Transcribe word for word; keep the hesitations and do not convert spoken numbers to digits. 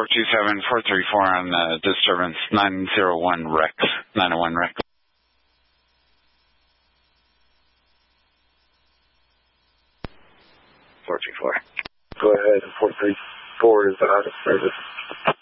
four two seven, four three four on the disturbance, nine zero one Rex, nine oh one Rex. four two four. Go ahead, four three four is out of service.